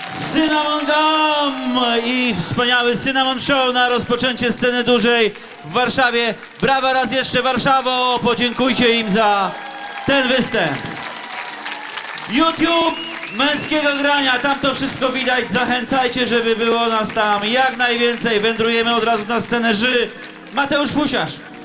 Cinnamon Gum i wspaniały Cinnamon Show na rozpoczęcie sceny dużej w Warszawie. Brawa raz jeszcze, Warszawo! Podziękujcie im za ten występ. YouTube męskiego grania, tam to wszystko widać. Zachęcajcie, żeby było nas tam jak najwięcej. Wędrujemy od razu na scenę Mateusz Fusiarz.